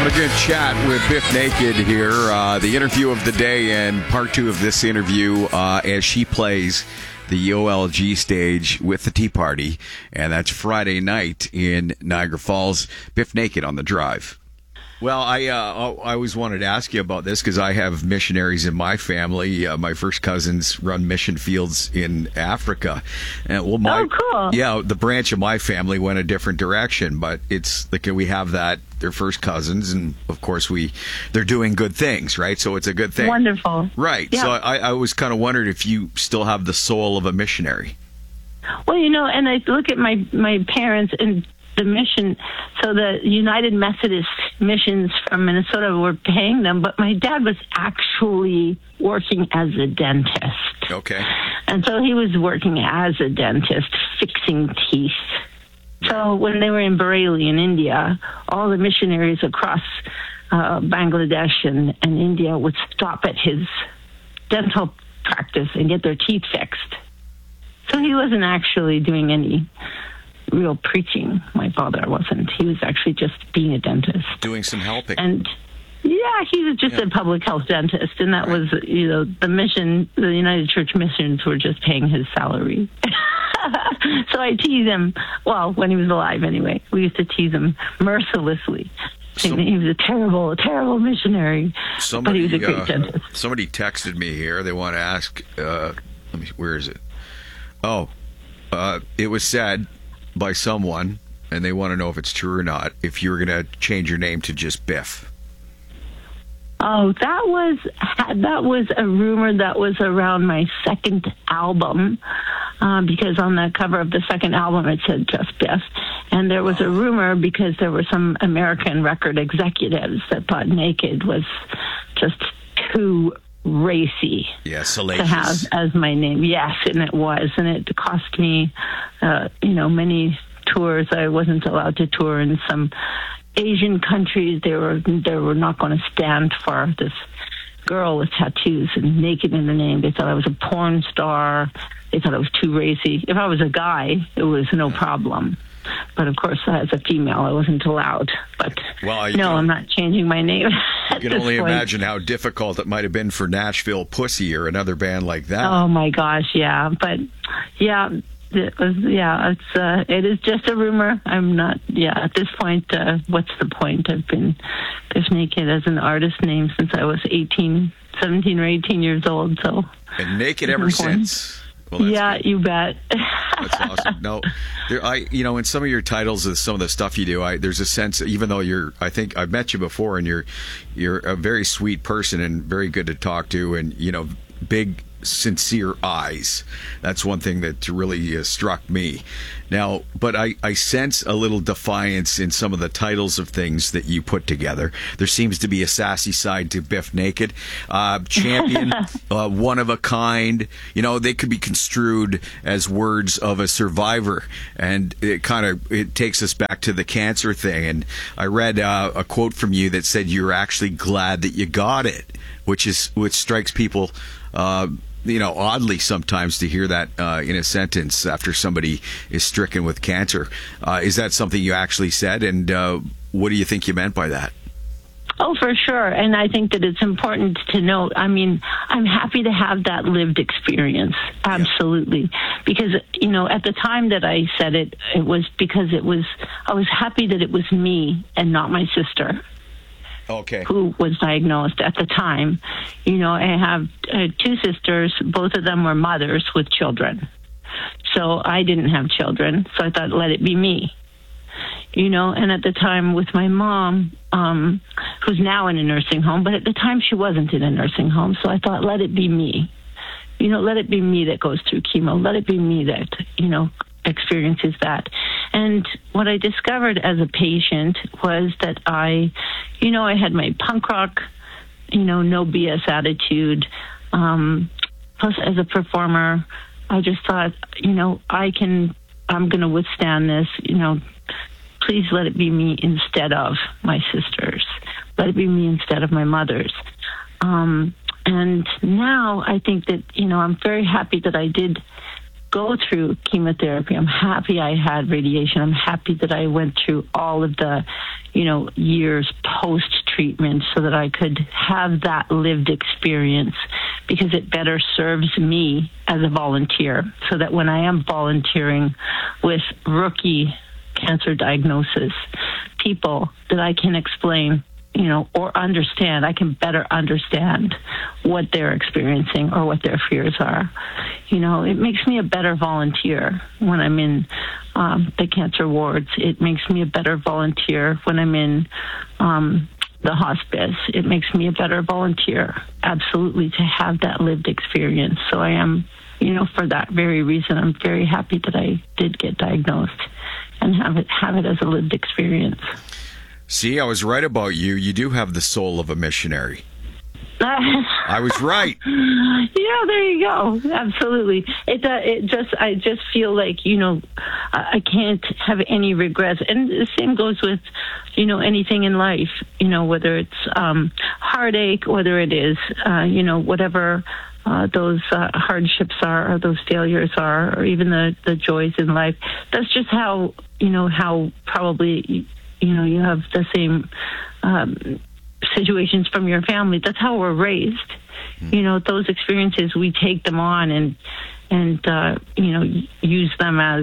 having a good chat with Biff Naked here. The interview of the day and part two of this interview as she plays the OLG stage with the Tea Party. And that's Friday night in Niagara Falls. Biff Naked on the Drive. Well, I always wanted to ask you about this because I have missionaries in my family. My first cousins run mission fields in Africa. And cool. Yeah, the branch of my family went a different direction, but it's like we have that, they're first cousins, and of course they're doing good things, right? So it's a good thing. Wonderful. Right. Yeah. So I was kind of wondered if you still have the soul of a missionary. Well, and I look at my parents and the mission, so the United Methodist missions from Minnesota were paying them, but my dad was actually working as a dentist. Okay. And so he was working as a dentist, fixing teeth. So when they were in Bareilly in India, all the missionaries across Bangladesh and India would stop at his dental practice and get their teeth fixed. So he wasn't actually doing any real preaching. My father wasn't. He was actually just being a dentist. Doing some helping. And yeah, he was just a public health dentist, and that was, the mission, the United Church missions were just paying his salary. So I tease him, well, when he was alive anyway. We used to tease him mercilessly. He was a terrible missionary, but he was a great dentist. Somebody texted me here. They want to ask, where is it? Oh, it was said by someone, and they want to know if it's true or not, if you were going to change your name to just Biff. Oh, that was a rumor that was around my second album, because on the cover of the second album it said just Biff. And there was a rumor because there were some American record executives that thought Naked was just too racy salacious to have as my name. Yes, and it was. And it cost me, many tours. I wasn't allowed to tour in some Asian countries. They were not going to stand for this girl with tattoos and Naked in the name. They thought I was a porn star. They thought I was too racy. If I was a guy, it was no problem. But of course, as a female, I wasn't allowed. But I'm not changing my name. You can only imagine how difficult it might have been for Nashville Pussy or another band like that. Oh my gosh, yeah. But it is just a rumor. I'm not. Yeah, at this point, what's the point? I've been Biff Naked as an artist name since I was 17 or 18 years old. So and Naked ever since. Well, yeah, good. You bet. That's awesome. No, in some of your titles of some of the stuff you do, there's a sense, even though I think I've met you before, and you're a very sweet person and very good to talk to, and big, sincere eyes. That's one thing that really struck me. Now, but I sense a little defiance in some of the titles of things that you put together. There seems to be a sassy side to Biff Naked. Champion, one of a kind. They could be construed as words of a survivor. And it takes us back to the cancer thing. And I read a quote from you that said you're actually glad that you got it, which strikes people oddly sometimes to hear that in a sentence after somebody is stricken with cancer. Is that something you actually said? And what do you think you meant by that? Oh, for sure. And I think that it's important to note, I'm happy to have that lived experience. Absolutely. Yeah. Because, at the time that I said it, it was because I was happy that it was me and not my sister. Okay. Who was diagnosed at the time. I have two sisters. Both of them were mothers with children. So I didn't have children. So I thought, let it be me. And at the time with my mom, who's now in a nursing home, but at the time she wasn't in a nursing home. So I thought, let it be me. Let it be me that goes through chemo. Let it be me that, experiences that. And what I discovered as a patient was that I had my punk rock, no BS attitude. Plus, as a performer, I just thought, I'm going to withstand this. Please let it be me instead of my sisters. Let it be me instead of my mothers. And now I think that, I'm very happy that I did go through chemotherapy. I'm happy I had radiation. I'm happy that I went through all of the, years post-treatment so that I could have that lived experience, because it better serves me as a volunteer, so that when I am volunteering with rookie cancer diagnosis people, that I can explain, or understand, I can better understand what they're experiencing or what their fears are. It makes me a better volunteer when I'm in the cancer wards. It makes me a better volunteer when I'm in the hospice. It makes me a better volunteer, absolutely, to have that lived experience. So I am, for that very reason, I'm very happy that I did get diagnosed and have it as a lived experience. See, I was right about you. You do have the soul of a missionary. I was right. Yeah, there you go. Absolutely. I just feel like, I can't have any regrets. And the same goes with, anything in life, whether it's heartache, whether it is, whatever those hardships are, or those failures are, or even the joys in life. That's just how probably, you have the same situations from your family. That's how we're raised. Those experiences, we take them on and use them as,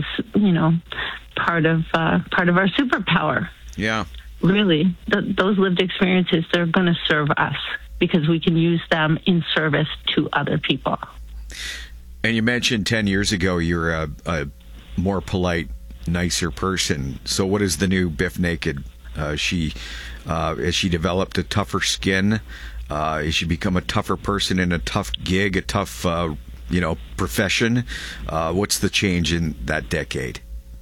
part of our superpower. Yeah. Really, those lived experiences, they're going to serve us because we can use them in service to other people. And you mentioned 10 years ago you're a more polite, nicer person. So what is the new Biff Naked? Has she developed a tougher skin? Has she become a tougher person in a tough gig, a tough, profession? What's the change in that decade?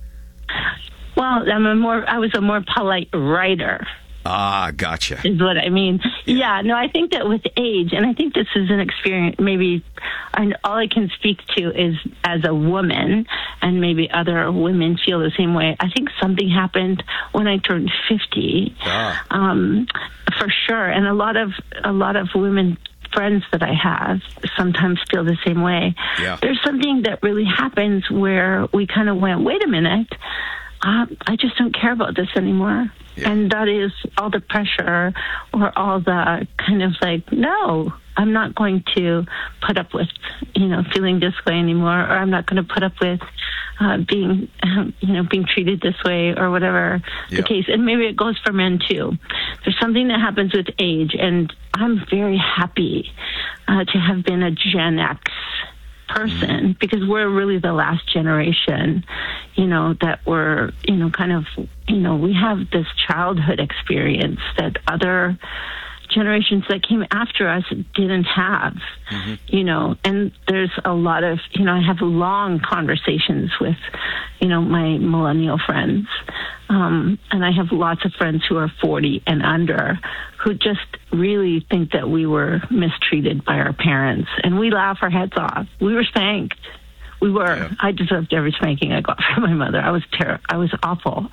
Well, I was a more polite writer. Ah, gotcha. Is what I mean. Yeah, no, I think that with age, and I think this is an experience, maybe all I can speak to is as a woman, and maybe other women feel the same way. I think something happened when I turned 50, for sure. And a lot of women friends that I have sometimes feel the same way. Yeah. There's something that really happens where we kind of went, wait a minute, I just don't care about this anymore. Yeah. And that is all the pressure or all the kind of like, no, I'm not going to put up with, feeling this way anymore, or I'm not going to put up with being treated this way, or whatever the case. And maybe it goes for men too. There's something that happens with age, and I'm very happy to have been a Gen X person, because we're really the last generation, that we're, kind of, we have this childhood experience that other generations that came after us didn't have, and there's a lot of, I have long conversations with, my millennial friends, and I have lots of friends who are 40 and under who just really think that we were mistreated by our parents, and we laugh our heads off. We were spanked. We were. Yeah. I deserved every spanking I got from my mother. I was awful.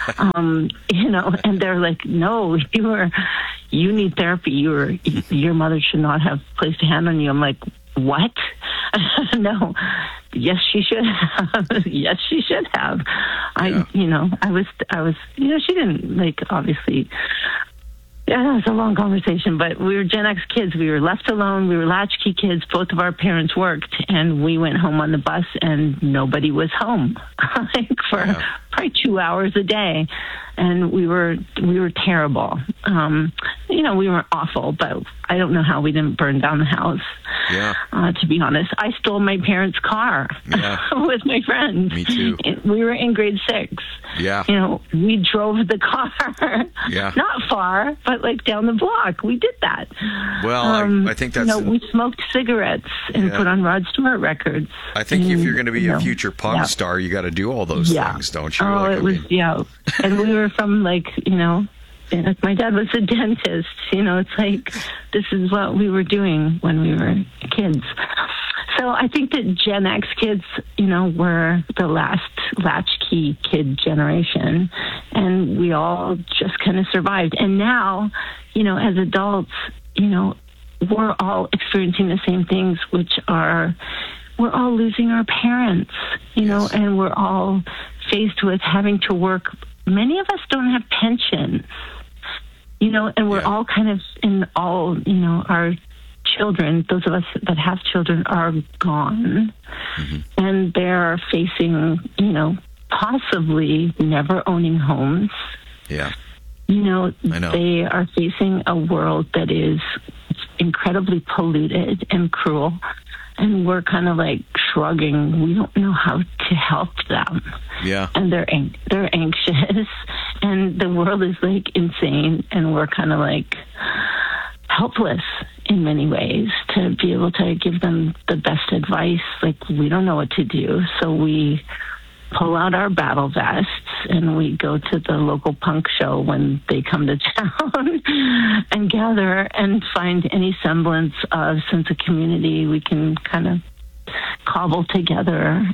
And they're like, no, you need therapy. Your mother should not have placed a hand on you. I'm like, what? No. Yes, she should have. Yes, she should have. Yeah. I was, she didn't, obviously. Yeah, it was a long conversation, but we were Gen X kids. We were left alone. We were latchkey kids. Both of our parents worked, and we went home on the bus, and nobody was home for probably 2 hours a day. And we were terrible. We were awful, but I don't know how we didn't burn down the house. Yeah. To be honest, I stole my parents' car with my friends. Me too. We were in grade 6. Yeah. We drove the car. Yeah. Not far, but down the block. We did that. Well, I think that's... we smoked cigarettes and put on Rod Stewart records. I think if you're going to be a future punk star, you got to do all those things, don't you? And we were from my dad was a dentist. It's this is what we were doing when we were kids. So I think that Gen X kids, were the last latchkey kid generation, and we all just kind of survived. And now, as adults, we're all experiencing the same things, which we're all losing our parents, you know, and we're all faced with having to work. Many of us don't have pensions, you know, and we're all kind of you know, our children, those of us that have children, are gone. And they're facing, you know, possibly never owning homes. Yeah. You know, I know. They are facing a world that is incredibly polluted and cruel. And we're kind of like shrugging. We don't know how to help them. Yeah. And they're anxious. And the world is like insane. And we're kind of like helpless in many ways to be able to give them the best advice. Like, we don't know what to do. So we pull out our battle vests and we go to the local punk show when they come to town and gather and find any semblance of sense of community we can kind of cobble together,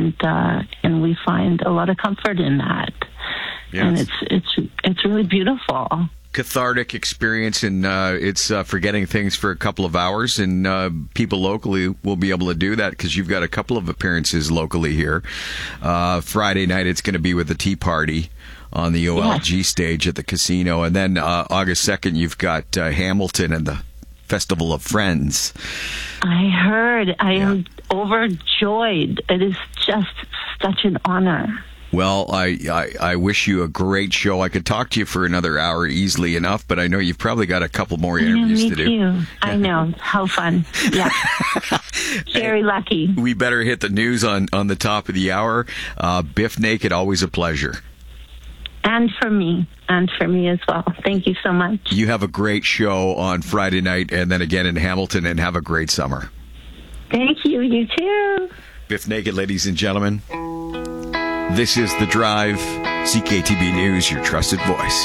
and we find a lot of comfort in that. Yes. And it's really beautiful. Cathartic experience, and it's forgetting things for a couple of hours, and people locally will be able to do that because you've got a couple of appearances locally here. Friday night it's going to be with the Tea Party on the OLG stage at the casino, and then August 2nd you've got Hamilton and the Festival of Friends. I heard. I am overjoyed. It is just such an honor. Well, I wish you a great show. I could talk to you for another hour easily enough, but I know you've probably got a couple more interviews to do. Me too. I know. How fun. Yeah. Very lucky. We better hit the news on the top of the hour. Biff Naked, always a pleasure. And for me as well. Thank you so much. You have a great show on Friday night and then again in Hamilton, and have a great summer. Thank you. You too. Biff Naked, ladies and gentlemen. This is The Drive, CKTB News, your trusted voice.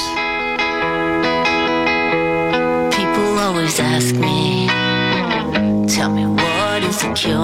People always ask me, tell me what is a cure?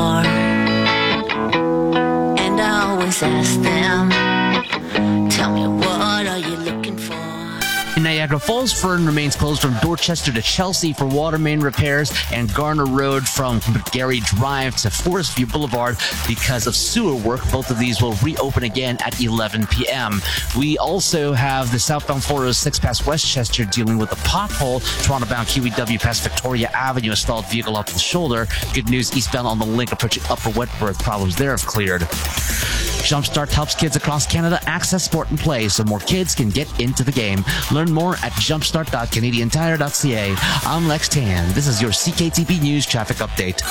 And I always ask them, tell me what are you looking for? In Niagara Falls, Fern remains closed from Dorchester to Chelsea for water main repairs, and Garner Road from McGarry Drive to Forest View Boulevard because of sewer work. Both of these will reopen again at 11 p.m. We also have the southbound 406 past Westchester dealing with a pothole. Toronto-bound QEW past Victoria Avenue, a stalled vehicle off the shoulder. Good news, eastbound on the link approaching Upper Wentworth, problems there have cleared. Jumpstart helps kids across Canada access sport and play so more kids can get into the game. Learn more at jumpstart.canadiantire.ca. I'm Lex Tan. This is your CKTB News traffic update.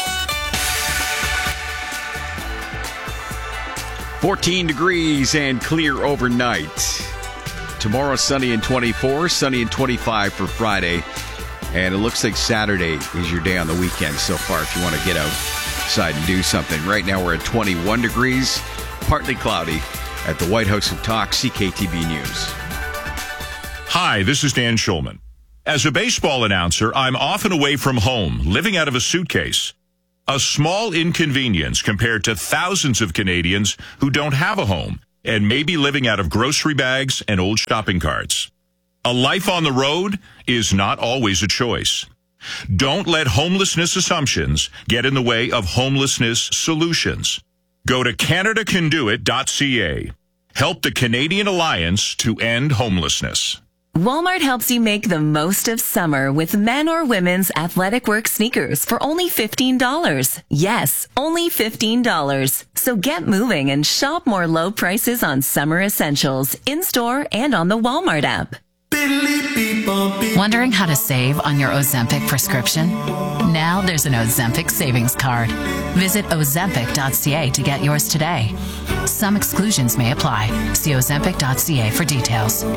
14 degrees and clear overnight. Tomorrow, sunny and 24, sunny and 25 for Friday. And it looks like Saturday is your day on the weekend so far if you want to get outside and do something. Right now we're at 21 degrees, partly cloudy at the White House of Talk, CKTB News. Hi, this is Dan Schulman. As a baseball announcer, I'm often away from home, living out of a suitcase. A small inconvenience compared to thousands of Canadians who don't have a home and may be living out of grocery bags and old shopping carts. A life on the road is not always a choice. Don't let homelessness assumptions get in the way of homelessness solutions. Go to CanadaCanDoIt.ca. Help the Canadian Alliance to end homelessness. Walmart helps you make the most of summer with men or women's athletic work sneakers for only $15. Yes, only $15. So get moving and shop more low prices on summer essentials in-store and on the Walmart app. Wondering how to save on your Ozempic prescription? Now there's an Ozempic savings card. Visit Ozempic.ca to get yours today. Some exclusions may apply. See Ozempic.ca for details.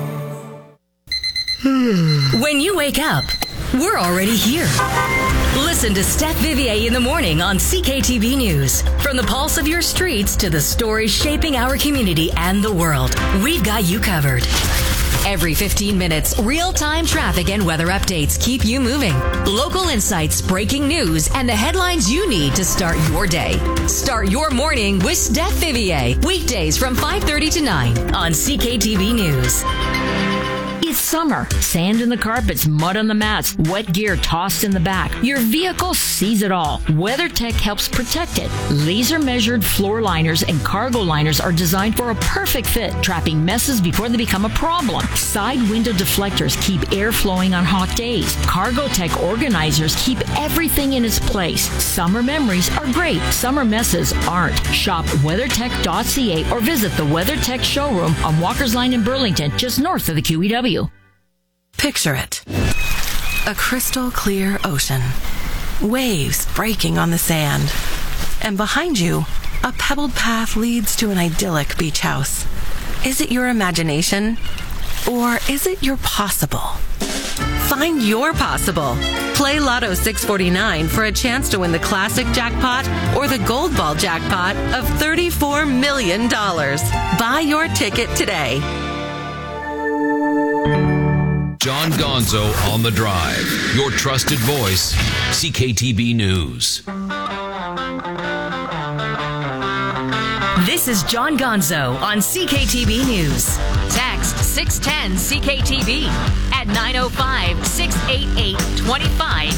When you wake up, we're already here. Listen to Steph Vivier in the morning on CKTB News. From the pulse of your streets to the stories shaping our community and the world, we've got you covered. Every 15 minutes, real-time traffic and weather updates keep you moving. Local insights, breaking news, and the headlines you need to start your day. Start your morning with Steph Vivier. Weekdays from 5:30 to 9 on CKTB News. It's summer. Sand in the carpets, mud on the mats, wet gear tossed in the back. Your vehicle sees it all. WeatherTech helps protect it. Laser measured floor liners and cargo liners are designed for a perfect fit, trapping messes before they become a problem. Side window deflectors keep air flowing on hot days. CargoTech organizers keep everything in its place. Summer memories are great. Summer messes aren't. Shop WeatherTech.ca or visit the WeatherTech showroom on Walker's Line in Burlington, just north of the QEW. Picture it. A crystal clear ocean. Waves breaking on the sand. And behind you, a pebbled path leads to an idyllic beach house. Is it your imagination? Or is it your possible? Find your possible. Play Lotto 649 for a chance to win the classic jackpot or the gold ball jackpot of $34 million. Buy your ticket today. John Gonzo on the Drive. Your trusted voice, CKTB News. This is John Gonzo on CKTB News. Text 610 CKTB at 905-688-25